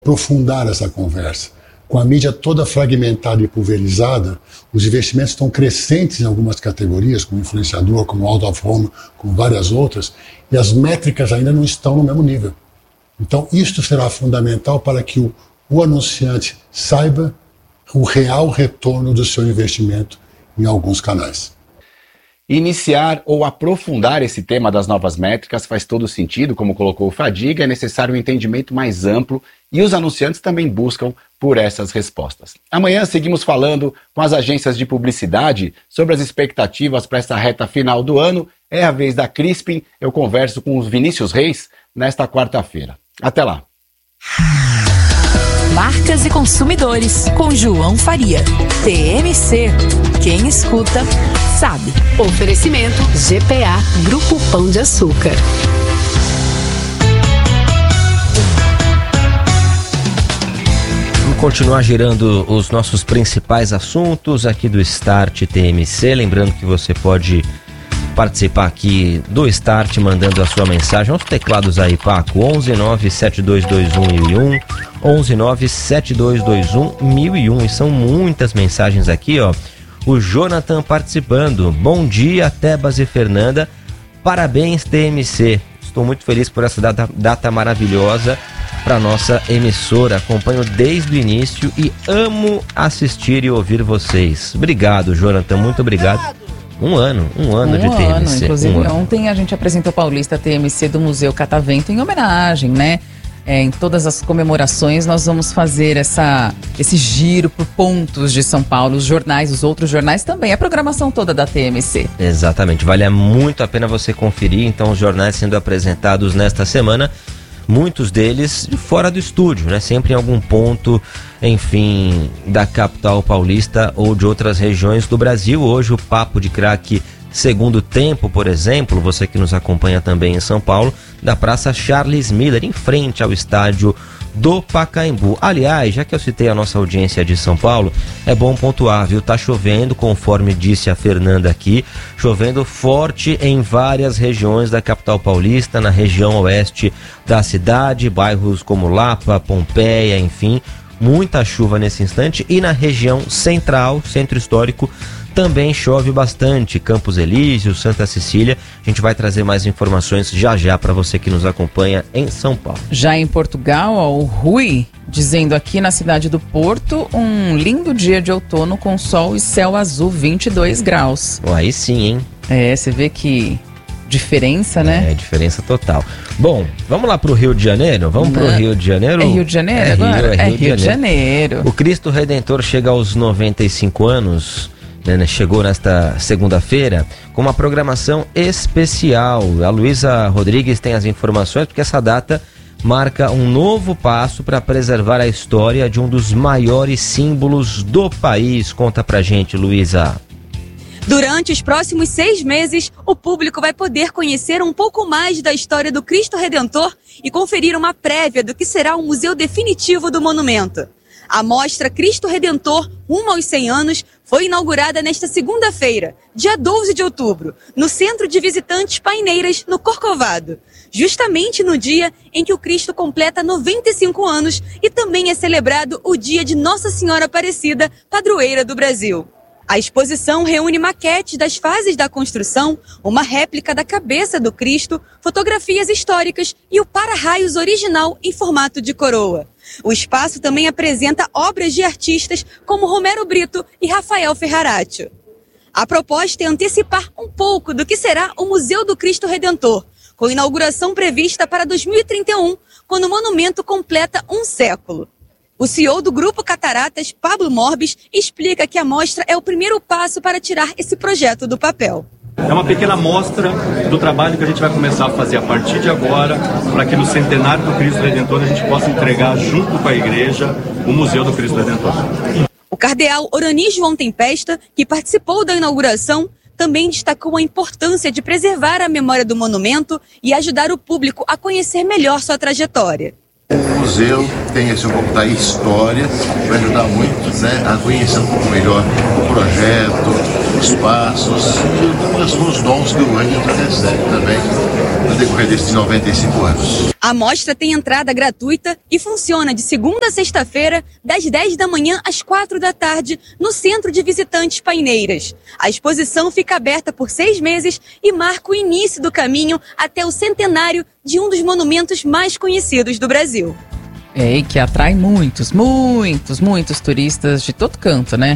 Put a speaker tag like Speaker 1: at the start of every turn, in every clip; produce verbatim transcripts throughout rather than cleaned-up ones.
Speaker 1: aprofundar essa conversa. Com a mídia toda fragmentada e pulverizada, os investimentos estão crescentes em algumas categorias, como influenciador, como out of home, como várias outras, e as métricas ainda não estão no mesmo nível. Então, isto será fundamental para que o, o anunciante saiba o real retorno do seu investimento em alguns canais.
Speaker 2: Iniciar ou aprofundar esse tema das novas métricas faz todo sentido, como colocou o Fadiga, é necessário um entendimento mais amplo e os anunciantes também buscam por essas respostas. Amanhã seguimos falando com as agências de publicidade sobre as expectativas para essa reta final do ano. É a vez da Crispin, eu converso com os Vinícius Reis nesta quarta-feira. Até lá!
Speaker 3: Marcas e Consumidores, com João Faria. T M C. Quem escuta, sabe.
Speaker 4: Oferecimento G P A, Grupo Pão de Açúcar.
Speaker 5: Vamos continuar girando os nossos principais assuntos aqui do Start T M C. Lembrando que você pode participar aqui do Start mandando a sua mensagem aos teclados aí, Paco. onze nove sete dois dois um mil e um, onze nove sete dois dois um mil e um. E são muitas mensagens aqui, ó. O Jonathan participando. Bom dia, Tebas e Fernanda. Parabéns, T M C. Estou muito feliz por essa data, data maravilhosa para nossa emissora. Acompanho desde o início e amo assistir e ouvir vocês. Obrigado, Jonathan. Muito obrigado. Um ano, um ano
Speaker 6: um
Speaker 5: de T M C.
Speaker 6: Ano. Inclusive,
Speaker 5: um ano.
Speaker 6: Ontem a gente apresentou Paulista T M C do Museu Catavento em homenagem, né? É, em todas as comemorações nós vamos fazer essa, esse giro por pontos de São Paulo, os jornais, os outros jornais também, a programação toda da T M C.
Speaker 5: Exatamente, vale muito a pena você conferir, então, os jornais sendo apresentados nesta semana, muitos deles fora do estúdio, né? Sempre em algum ponto, enfim, da capital paulista ou de outras regiões do Brasil. Hoje o Papo de Craque Segundo Tempo, por exemplo, você que nos acompanha também em São Paulo, da Praça Charles Miller, em frente ao estádio do Pacaembu. Aliás, já que eu citei a nossa audiência de São Paulo, é bom pontuar, viu? Tá chovendo, conforme disse a Fernanda aqui, chovendo forte em várias regiões da capital paulista, na região oeste da cidade, bairros como Lapa, Pompeia, enfim, muita chuva nesse instante. E na região central, centro histórico, também chove bastante, Campos Elíseos, Santa Cecília. A gente vai trazer mais informações já já para você que nos acompanha em São Paulo.
Speaker 6: Já em Portugal, ó, o Rui dizendo aqui na cidade do Porto, um lindo dia de outono com sol e céu azul, vinte e dois graus.
Speaker 5: Oh, aí sim, hein?
Speaker 6: É, você vê que diferença, né?
Speaker 5: É, diferença total. Bom, vamos lá pro Rio de Janeiro? Vamos Não. pro Rio de Janeiro?
Speaker 6: É Rio de Janeiro
Speaker 5: é
Speaker 6: agora?
Speaker 5: Rio, é Rio,
Speaker 6: é
Speaker 5: de,
Speaker 6: Rio de
Speaker 5: Janeiro.
Speaker 6: Janeiro.
Speaker 5: O Cristo Redentor chega aos noventa e cinco anos, né, chegou nesta segunda-feira com uma programação especial. A Luísa Rodrigues tem as informações, porque essa data marca um novo passo para preservar a história de um dos maiores símbolos do país. Conta pra gente, Luísa.
Speaker 7: Durante os próximos seis meses, o público vai poder conhecer um pouco mais da história do Cristo Redentor e conferir uma prévia do que será o museu definitivo do monumento. A mostra Cristo Redentor, rumo aos cem anos, foi inaugurada nesta segunda-feira, dia doze de outubro, no Centro de Visitantes Paineiras, no Corcovado, justamente no dia em que o Cristo completa noventa e cinco anos e também é celebrado o dia de Nossa Senhora Aparecida, padroeira do Brasil. A exposição reúne maquetes das fases da construção, uma réplica da cabeça do Cristo, fotografias históricas e o para-raios original em formato de coroa. O espaço também apresenta obras de artistas como Romero Brito e Rafael Ferraratio. A proposta é antecipar um pouco do que será o Museu do Cristo Redentor, com inauguração prevista para dois mil e trinta e um, quando o monumento completa um século. O C E O do Grupo Cataratas, Pablo Morbis, explica que a mostra é o primeiro passo para tirar esse projeto do papel.
Speaker 8: É uma pequena amostra do trabalho que a gente vai começar a fazer a partir de agora, para que no centenário do Cristo Redentor a gente possa entregar junto com a igreja o Museu do Cristo Redentor.
Speaker 7: O cardeal Orani João Tempesta, que participou da inauguração, também destacou a importância de preservar a memória do monumento e ajudar o público a conhecer melhor sua trajetória.
Speaker 9: O museu tem esse um pouco da história, vai ajudar muito, né, a conhecer um pouco melhor o projeto, os passos e os dons que o Redentor recebe também no decorrer desses noventa e cinco anos.
Speaker 7: A mostra tem entrada gratuita e funciona de segunda a sexta-feira, das dez da manhã às quatro da tarde, no Centro de Visitantes Paineiras. A exposição fica aberta por seis meses e marca o início do caminho até o centenário de um dos monumentos mais conhecidos do Brasil.
Speaker 6: É, e que atrai muitos, muitos, muitos turistas de todo canto, né?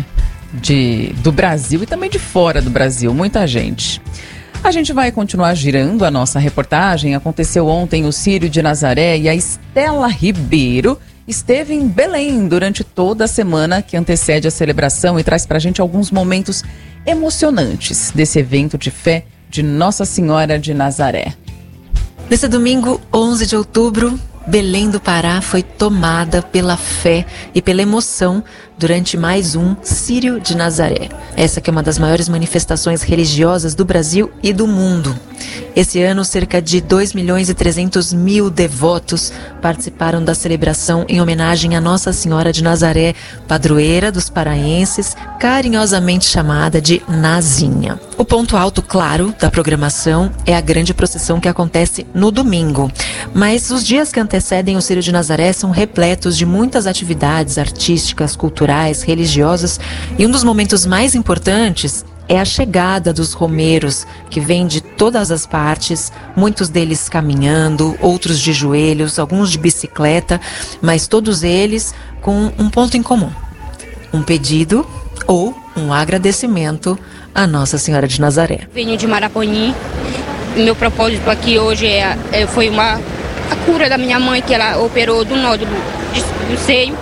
Speaker 6: De, do Brasil e também de fora do Brasil, muita gente. A gente vai continuar girando a nossa reportagem. Aconteceu ontem o Círio de Nazaré e a Estela Ribeiro esteve em Belém durante toda a semana que antecede a celebração e traz pra gente alguns momentos emocionantes desse evento de fé de Nossa Senhora de Nazaré.
Speaker 10: Nesse domingo, onze de outubro, Belém do Pará foi tomada pela fé e pela emoção durante mais um Círio de Nazaré. Essa que é uma das maiores manifestações religiosas do Brasil e do mundo. Esse ano, cerca de dois milhões e trezentos mil devotos participaram da celebração em homenagem a Nossa Senhora de Nazaré, padroeira dos paraenses, carinhosamente chamada de Nazinha. O ponto alto, claro, da programação é a grande procissão que acontece no domingo. Mas os dias que antecedem o Círio de Nazaré são repletos de muitas atividades artísticas, culturais, religiosas, e um dos momentos mais importantes é a chegada dos romeiros, que vêm de todas as partes, muitos deles caminhando, outros de joelhos, alguns de bicicleta, mas todos eles com um ponto em comum: um pedido ou um agradecimento a Nossa Senhora de Nazaré.
Speaker 11: Venho de Maraponim. Meu propósito aqui hoje é, é, foi uma, a cura da minha mãe, que ela operou do nódulo do, do seio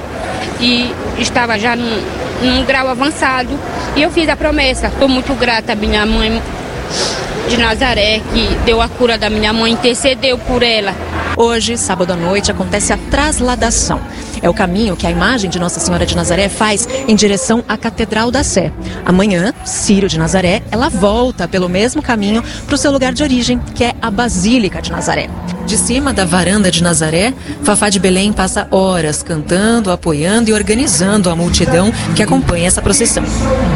Speaker 11: e estava já num, num grau avançado. E eu fiz a promessa. Estou muito grata à minha mãe de Nazaré, que deu a cura da minha mãe, intercedeu por ela.
Speaker 10: Hoje, sábado à noite, acontece a trasladação. É o caminho que a imagem de Nossa Senhora de Nazaré faz em direção à Catedral da Sé. Amanhã, Círio de Nazaré, ela volta pelo mesmo caminho para o seu lugar de origem, que é a Basílica de Nazaré. De cima da varanda de Nazaré, Fafá de Belém passa horas cantando, apoiando e organizando a multidão que acompanha essa procissão.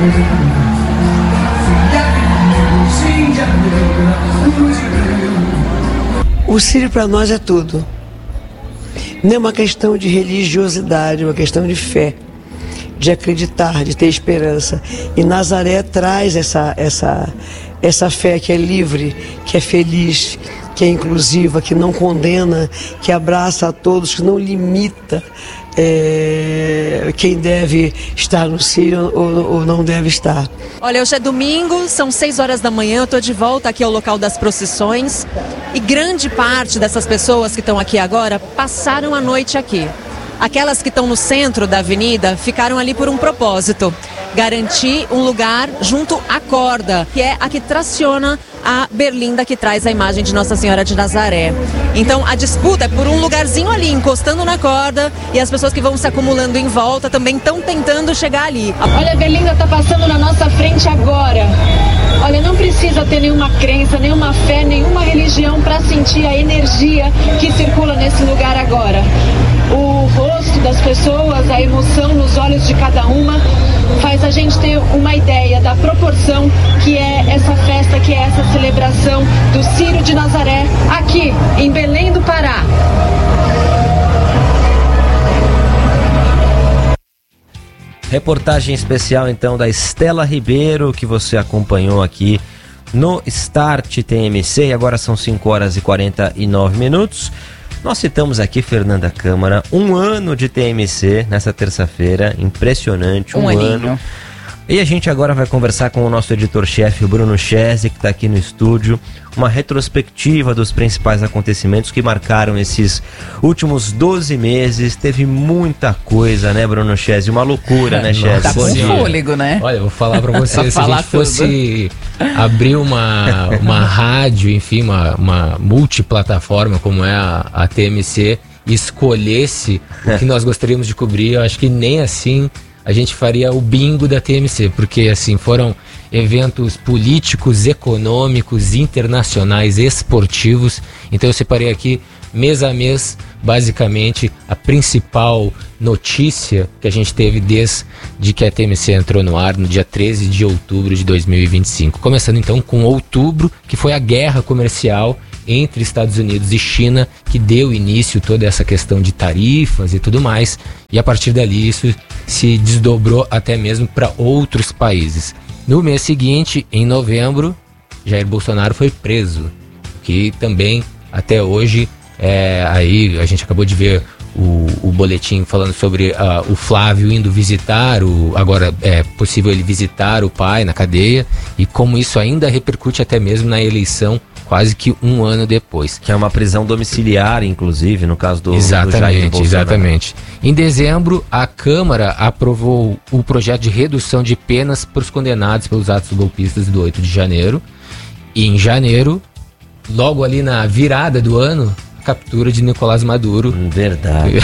Speaker 12: O Círio para nós é tudo. Não é uma questão de religiosidade, é uma questão de fé, de acreditar, de ter esperança. E Nazaré traz essa, essa, essa fé que é livre, que é feliz, que é inclusiva, que não condena, que abraça a todos, que não limita é, quem deve estar no Círio ou, ou não deve estar.
Speaker 10: Olha, hoje é domingo, são seis horas da manhã, eu estou de volta aqui ao local das procissões e grande parte dessas pessoas que estão aqui agora passaram a noite aqui. Aquelas que estão no centro da avenida ficaram ali por um propósito: garantir um lugar junto à corda, que é a que traciona a berlinda que traz a imagem de Nossa Senhora de Nazaré. Então a disputa é por um lugarzinho ali, encostando na corda, e as pessoas que vão se acumulando em volta também estão tentando chegar ali.
Speaker 13: Olha, a berlinda está passando na nossa frente agora. Olha, não precisa ter nenhuma crença, nenhuma fé, nenhuma religião para sentir a energia que circula nesse lugar agora. O rosto das pessoas, a emoção nos olhos de cada uma, faz a gente ter uma ideia da proporção que é essa festa, que é essa celebração do Círio de Nazaré, aqui em Belém do Pará.
Speaker 5: Reportagem especial então da Estela Ribeiro, que você acompanhou aqui no Start T M C. E agora são cinco horas e quarenta e nove minutos. Nós citamos aqui, Fernanda Câmara, um ano de T M C nessa terça-feira, impressionante, um, um ano. E a gente agora vai conversar com o nosso editor-chefe, Bruno Chese, que está aqui no estúdio, uma retrospectiva dos principais acontecimentos que marcaram esses últimos doze meses. Teve muita coisa, né, Bruno Chese? Uma loucura, né, Chese?
Speaker 6: Tá com fôlego, né?
Speaker 14: Olha, eu vou falar para você, se a gente fosse abrir uma, uma rádio, enfim, uma, uma multiplataforma como é a, a T M C, e escolhesse o que nós gostaríamos de cobrir, eu acho que nem assim a gente faria o bingo da T M C, porque assim, foram eventos políticos, econômicos, internacionais, esportivos. Então eu separei aqui mês a mês, basicamente, a principal notícia que a gente teve desde que a T M C entrou no ar no dia treze de outubro de dois mil e vinte e cinco. Começando então com outubro, que foi a guerra comercial entre Estados Unidos e China, que deu início toda essa questão de tarifas e tudo mais, e a partir dali isso se desdobrou até mesmo para outros países. No mês seguinte, em novembro, Jair Bolsonaro foi preso, que também até hoje, é, aí a gente acabou de ver o, o boletim falando sobre uh, o Flávio indo visitar, o, agora é possível ele visitar o pai na cadeia, e como isso ainda repercute até mesmo na eleição quase que um ano depois.
Speaker 5: Que é uma prisão domiciliar, inclusive, no caso do,
Speaker 14: exatamente,
Speaker 5: do Jair Bolsonaro.
Speaker 14: Exatamente. Em dezembro, a Câmara aprovou o projeto de redução de penas para os condenados pelos atos golpistas do oito de janeiro. E em janeiro, logo ali na virada do ano, a captura de Nicolás Maduro.
Speaker 5: Verdade.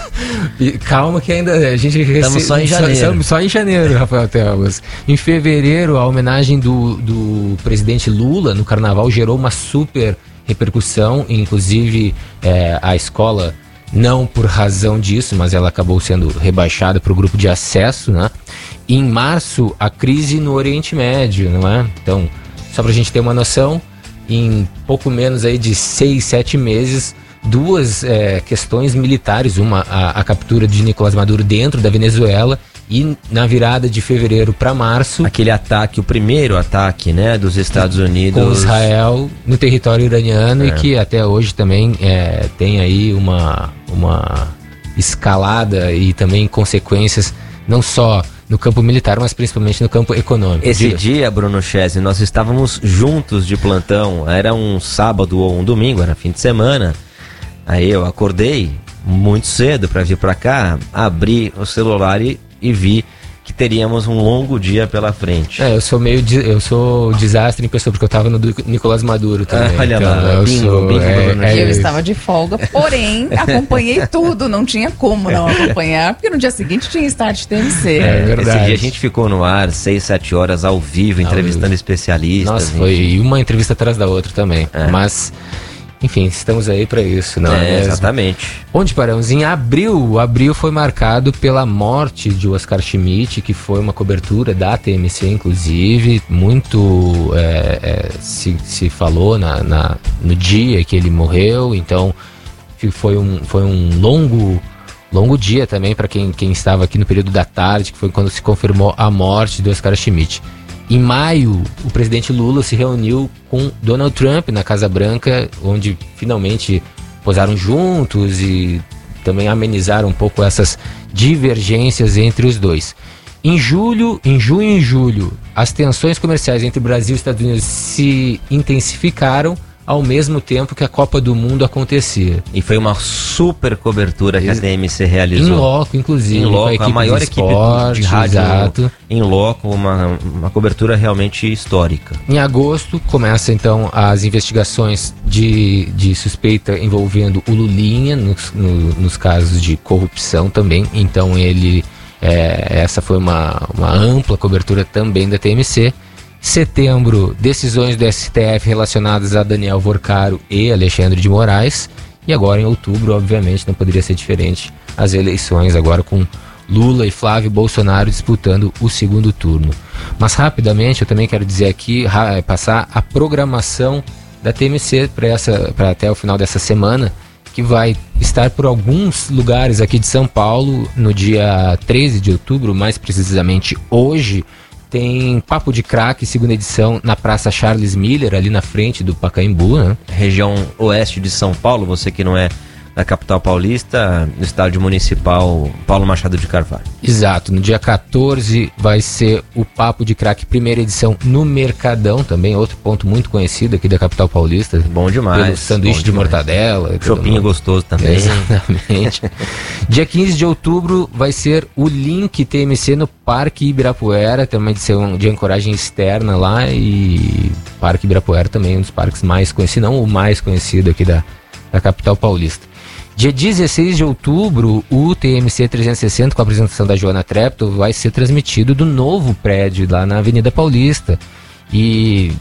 Speaker 14: Calma que ainda a gente...
Speaker 5: Estamos só em janeiro.
Speaker 14: Só, só em janeiro, Rafael Telmas. Em fevereiro, a homenagem do, do presidente Lula no Carnaval gerou uma super repercussão. Inclusive, é, a escola, não por razão disso, mas ela acabou sendo rebaixada para o grupo de acesso, né? E em março, a crise no Oriente Médio, não é? Então, só para a gente ter uma noção, em pouco menos aí de seis, sete meses, duas é, questões militares, uma a, a captura de Nicolás Maduro dentro da Venezuela, e na virada de fevereiro para março,
Speaker 5: aquele ataque, o primeiro ataque, né, dos Estados Unidos
Speaker 14: com Israel no território iraniano, é. E que até hoje também é, tem aí uma, uma escalada e também consequências não só no campo militar, mas principalmente no campo econômico.
Speaker 5: Esse Diga. dia, Bruno Chesney, nós estávamos juntos de plantão, era um sábado ou um domingo, era fim de semana. Aí eu acordei muito cedo para vir para cá, abri o celular e, e vi que teríamos um longo dia pela frente.
Speaker 14: É, eu sou meio de, eu sou desastre em pessoa, porque eu estava no do Nicolás Maduro também.
Speaker 5: Ah, olha
Speaker 14: então,
Speaker 5: lá,
Speaker 14: eu
Speaker 5: bingo,
Speaker 14: sou,
Speaker 5: bingo,
Speaker 14: é,
Speaker 5: bingo,
Speaker 6: é, eu estava de folga, porém acompanhei tudo, não tinha como não acompanhar, porque no dia seguinte tinha start T M C.
Speaker 5: É, é verdade. Esse dia a gente ficou no ar seis, sete horas ao vivo, entrevistando ao especialistas.
Speaker 14: Nossa, foi uma entrevista atrás da outra também, é. Mas... Enfim, estamos aí para isso, não é, é
Speaker 5: exatamente.
Speaker 14: Onde paramos? Em abril, abril foi marcado pela morte de Oscar Schmidt, que foi uma cobertura da T M C, inclusive, muito é, é, se, se falou na, na, no dia que ele morreu, então foi um, foi um longo, longo dia também para quem, quem estava aqui no período da tarde, que foi quando se confirmou a morte de Oscar Schmidt. Em maio, o presidente Lula se reuniu com Donald Trump na Casa Branca, onde finalmente posaram juntos e também amenizaram um pouco essas divergências entre os dois. Em julho, em junho e julho, as tensões comerciais entre Brasil e Estados Unidos se intensificaram ao mesmo tempo que a Copa do Mundo acontecia.
Speaker 5: E foi uma super cobertura que a T M C realizou.
Speaker 14: Em loco, inclusive.
Speaker 5: Em loco, a, a maior equipe
Speaker 14: esporte,
Speaker 5: de rádio
Speaker 14: exato.
Speaker 5: Em loco, uma, uma cobertura realmente histórica.
Speaker 14: Em agosto, começa então as investigações de, de suspeita envolvendo o Lulinha, nos, no, nos casos de corrupção também. Então ele, é, essa foi uma, uma ampla cobertura também da T M C. Setembro, decisões do S T F relacionadas a Daniel Vorcaro e Alexandre de Moraes. E agora em outubro, obviamente, não poderia ser diferente, as eleições agora com Lula e Flávio Bolsonaro disputando o segundo turno. Mas rapidamente eu também quero dizer aqui, passar a programação da T M C para até o final dessa semana, que vai estar por alguns lugares aqui de São Paulo no dia treze de outubro, mais precisamente hoje. Tem Papo de Crack, segunda edição, na Praça Charles Miller, ali na frente do Pacaembu, né?
Speaker 5: Região oeste de São Paulo, você que não é da capital paulista, no estádio municipal Paulo Machado de Carvalho.
Speaker 14: Exato, no dia quatorze vai ser o Papo de Crack, primeira edição no Mercadão, também outro ponto muito conhecido aqui da capital paulista.
Speaker 5: Bom demais.
Speaker 14: Pelo sanduíche
Speaker 5: bom
Speaker 14: de
Speaker 5: demais.
Speaker 14: mortadela.
Speaker 5: Chopinho gostoso também.
Speaker 14: Exatamente. Dia quinze de outubro vai ser o Link T M C no Parque Ibirapuera, também de ser um de ancoragem externa lá, e Parque Ibirapuera também um dos parques mais conhecidos, não o mais conhecido aqui da, da capital paulista. Dia dezesseis de outubro, o T M C trezentos e sessenta, com a apresentação da Joana Treptow, vai ser transmitido do novo prédio lá na Avenida Paulista. E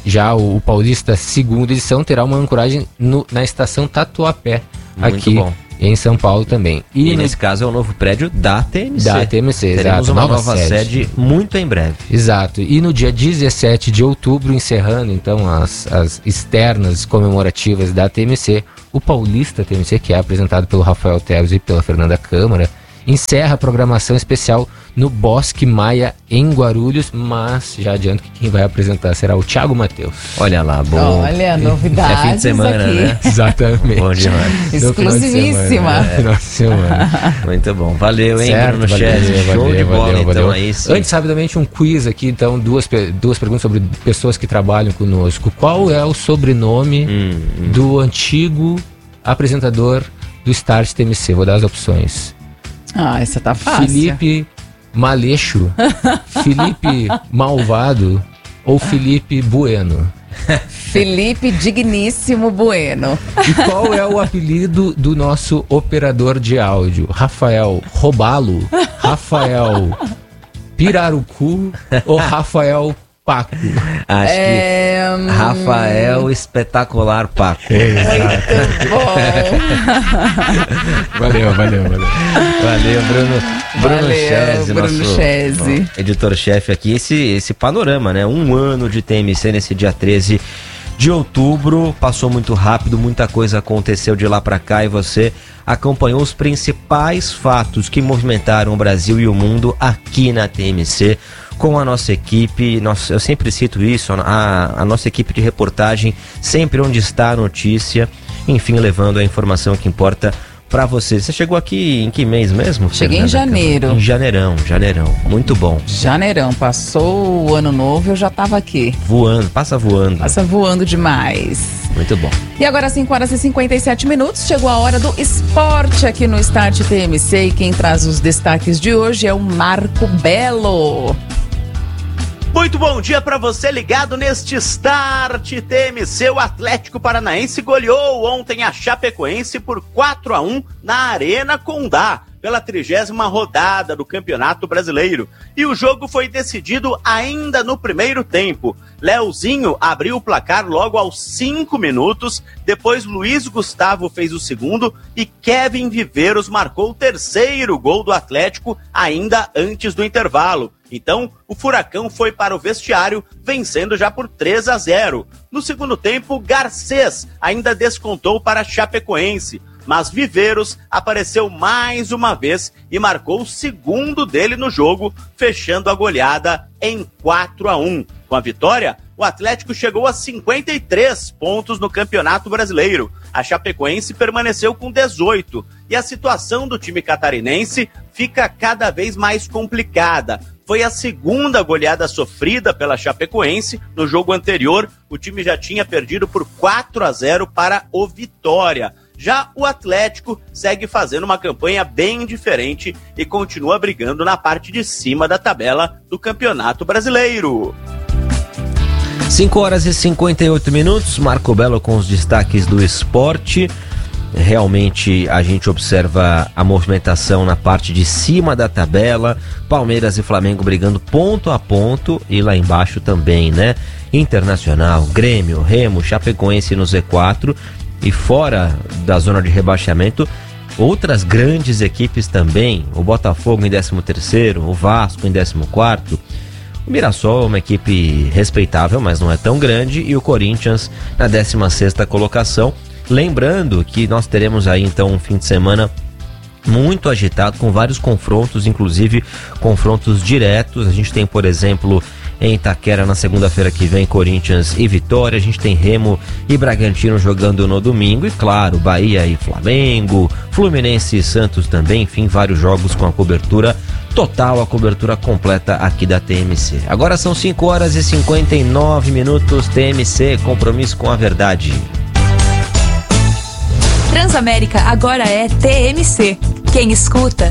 Speaker 14: já o, o Paulista segunda edição terá uma ancoragem no, na estação Tatuapé,
Speaker 5: Muito
Speaker 14: aqui
Speaker 5: bom.
Speaker 14: em São Paulo também.
Speaker 5: E,
Speaker 14: E, no-
Speaker 5: nesse caso é o novo prédio da T M C.
Speaker 14: Da T M C,
Speaker 5: Teremos
Speaker 14: exato,
Speaker 5: uma
Speaker 14: nova
Speaker 5: nova sede.
Speaker 14: sede.
Speaker 5: muito em breve.
Speaker 14: Exato. E no dia dezessete de outubro, encerrando então as, as externas comemorativas da T M C, o Paulista T M C, que é apresentado pelo Rafael Teves e pela Fernanda Câmara, encerra a programação especial no Bosque Maia, em Guarulhos, mas já adianto que quem vai apresentar será o Thiago Matheus.
Speaker 5: Olha lá, bom.
Speaker 6: Olha, novidades
Speaker 5: É fim de semana,
Speaker 6: aqui.
Speaker 5: né?
Speaker 14: Exatamente.
Speaker 5: Bom demais.
Speaker 6: Exclusivíssima.
Speaker 14: No final de semana.
Speaker 5: Muito bom. Valeu, hein,
Speaker 14: Certo,
Speaker 5: Bruno
Speaker 14: valeu,
Speaker 5: Chesney. Show
Speaker 14: valeu,
Speaker 5: de bola,
Speaker 14: valeu,
Speaker 5: então,
Speaker 14: valeu.
Speaker 5: aí sim.
Speaker 14: Antes, rapidamente, um quiz aqui, então, duas, pe- duas perguntas sobre pessoas que trabalham conosco. Qual é o sobrenome
Speaker 5: Hum, hum.
Speaker 14: do antigo apresentador do Start T M C? Vou dar as opções.
Speaker 6: Ah, essa tá fácil.
Speaker 14: Felipe Maleixo, Felipe Malvado ou Felipe Bueno?
Speaker 6: Felipe Digníssimo Bueno.
Speaker 14: E qual é o apelido do nosso operador de áudio? Rafael Robalo, Rafael Pirarucu ou Rafael Paco?
Speaker 5: Acho
Speaker 6: É,
Speaker 5: que
Speaker 6: hum,
Speaker 5: Rafael Espetacular Paco.
Speaker 6: Muito bom.
Speaker 14: Valeu, valeu, valeu.
Speaker 5: Valeu, Bruno. Bruno
Speaker 6: Valeu,
Speaker 5: Chesney,
Speaker 6: Bruno
Speaker 5: nosso
Speaker 6: Chesney.
Speaker 5: ó, editor-chefe aqui. Esse, esse panorama, né? Um ano de T M C nesse dia treze de outubro. Passou muito rápido, muita coisa aconteceu de lá pra cá e você acompanhou os principais fatos que movimentaram o Brasil e o mundo aqui na T M C. Com a nossa equipe, nós, eu sempre cito isso, a, a nossa equipe de reportagem sempre onde está a notícia, enfim, levando a informação que importa pra você. Você chegou aqui em que mês mesmo?
Speaker 6: Cheguei em
Speaker 5: Fernanda
Speaker 6: janeiro.
Speaker 5: Câmara? Em janeirão, janeirão. Muito bom.
Speaker 6: Janeirão, passou o ano novo, eu já tava aqui.
Speaker 5: Voando, passa voando.
Speaker 6: Passa voando demais.
Speaker 5: Muito bom.
Speaker 6: E agora, cinco horas e cinquenta e sete minutos, chegou a hora do esporte aqui no Start T M C. E quem traz os destaques de hoje é o Marco Belo.
Speaker 15: Muito bom dia para você ligado neste Start T M C. O Atlético Paranaense goleou ontem a Chapecoense por quatro a um na Arena Condá, pela trigésima rodada do Campeonato Brasileiro. E o jogo foi decidido ainda no primeiro tempo. Leozinho abriu o placar logo aos cinco minutos, depois Luiz Gustavo fez o segundo e Kevin Viveiros marcou o terceiro gol do Atlético ainda antes do intervalo. Então, o Furacão foi para o vestiário, vencendo já por três a zero. No segundo tempo, Garcês ainda descontou para a Chapecoense, mas Viveiros apareceu mais uma vez e marcou o segundo dele no jogo, fechando a goleada em quatro a um. Com a vitória, o Atlético chegou a cinquenta e três pontos no Campeonato Brasileiro. A Chapecoense permaneceu com dezoito e a situação do time catarinense fica cada vez mais complicada. Foi a segunda goleada sofrida pela Chapecoense. No jogo anterior, o time já tinha perdido por quatro a zero para o Vitória. Já o Atlético segue fazendo uma campanha bem diferente e continua brigando na parte de cima da tabela do Campeonato Brasileiro.
Speaker 5: cinco horas e cinquenta e oito minutos, Marco Belo com os destaques do esporte. Realmente a gente observa a movimentação na parte de cima da tabela, Palmeiras e Flamengo brigando ponto a ponto e lá embaixo também, né? Internacional, Grêmio, Remo, Chapecoense no Z quatro e fora da zona de rebaixamento, outras grandes equipes também, o Botafogo em décimo terceiro, o Vasco em décimo quarto, o Mirassol é uma equipe respeitável, mas não é tão grande, e o Corinthians na décima sexta colocação. Lembrando que nós teremos aí então um fim de semana muito agitado, com vários confrontos, inclusive confrontos diretos. A gente tem, por exemplo, em Itaquera na segunda-feira que vem, Corinthians e Vitória. A gente tem Remo e Bragantino jogando no domingo. E claro, Bahia e Flamengo, Fluminense e Santos também. Enfim, vários jogos com a cobertura total, a cobertura completa aqui da T M C. Agora são cinco horas e cinquenta e nove minutos. T M C, compromisso com a verdade.
Speaker 3: Transamérica agora é T M C. Quem escuta,